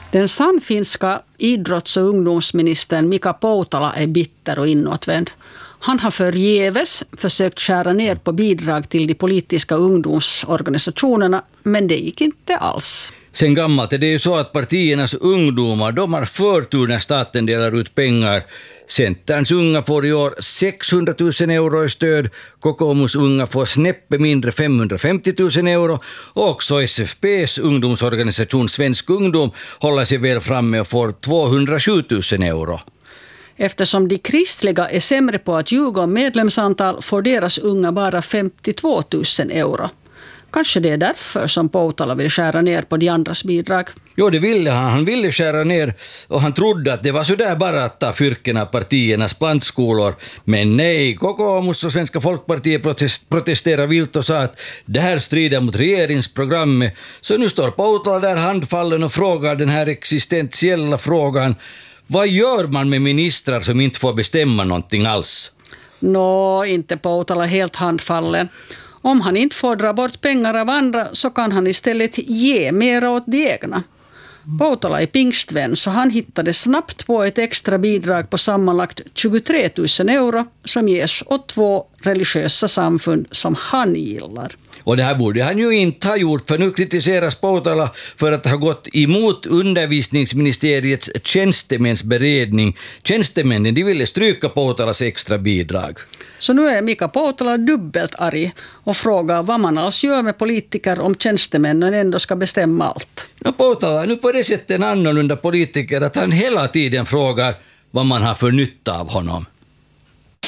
Den sannfinska idrotts- och ungdomsministern Mika Poutala är bitter och inåtvänd. Han har förgäves försökt skära ner på bidrag till de politiska ungdomsorganisationerna, men det gick inte alls. Sen gammalt är det ju så att partiernas ungdomar, de har förtur när staten delar ut pengar. Centerns unga får i år 600 000 euro i stöd, Kokoomus unga får snäppe mindre 550 000 euro och också SFP:s ungdomsorganisation Svensk ungdom håller sig väl framme och får 207 000 euro. Eftersom de kristliga är sämre på att ljuga om medlemsantal får deras unga bara 52 000 euro. Kanske det är därför som Poutala vill skära ner på de andras bidrag. Jo, det ville han. Han ville skära ner och han trodde att det var så där bara att ta fyrken av partiernas plantskolor. Men nej, Kokoomus och Svenska Folkpartiet protesterar vilt och sa att det här strider mot regeringsprogrammet. Så nu står Poutala där handfallen och frågar den här existentiella frågan: vad gör man med ministrar som inte får bestämma någonting alls? Inte Poutala helt handfallen. Om han inte får dra bort pengar av andra så kan han istället ge mer åt de egna. Poutala är pingstvän så han hittade snabbt på ett extra bidrag på sammanlagt 23 000 euro som ges åt 2 religiösa samfund som han gillar. Och det här borde han ju inte ha gjort, för nu kritiseras Poutala för att ha gått emot undervisningsministeriets tjänstemänsberedning. Tjänstemännen, de ville stryka Poutalas extra bidrag. Så nu är Mika Poutala dubbelt arg och frågar vad man alls gör med politiker om tjänstemännen ändå ska bestämma allt. Poutala är nu på det sättet en annorlunda politiker att han hela tiden frågar vad man har för nytta av honom.